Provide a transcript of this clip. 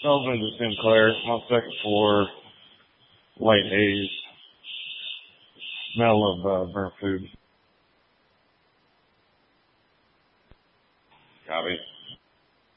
Sullivan to Sinclair. I'm on second floor. Light haze. Smell of burnt food. Copy.